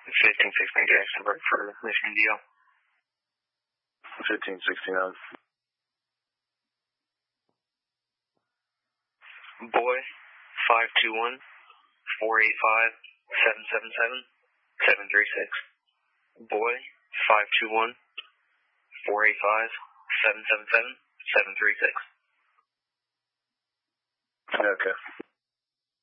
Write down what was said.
1569 Jacksonburg for Michigan DL. 1569. Boy, 521-485-777-736. Boy, 521-485-777-736. Okay.